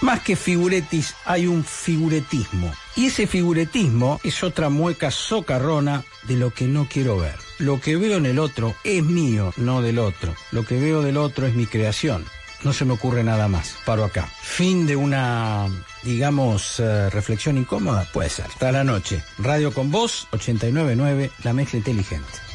Más que figuretis, hay un figuretismo. Y ese figuretismo es otra mueca socarrona de lo que no quiero ver. Lo que veo en el otro es mío, no del otro. Lo que veo del otro es mi creación. No se me ocurre nada más. Paro acá. Fin de una, digamos, reflexión incómoda. Puede ser. Hasta la noche. Radio con Voz, 89.9, la mezcla inteligente.